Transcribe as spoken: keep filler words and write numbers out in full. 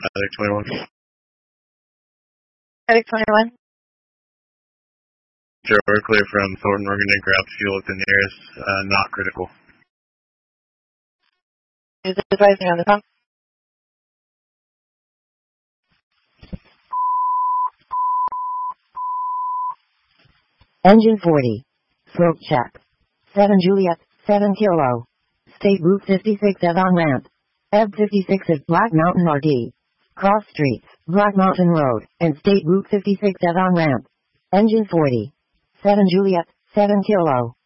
Medic twenty-one. Medic twenty-one. Sure, we're clear from Thornton. We're going to grab fuel at the nearest, uh, not critical. Is it advising on the pump? Engine forty. Smoke check. seven Juliet, seven Kilo. State Route fifty-six at on ramp. E B fifty-six at Black Mountain R D. Cross streets, Black Mountain Road, and State Route fifty-six at on ramp. Engine forty. seven Juliet, seven Kilo.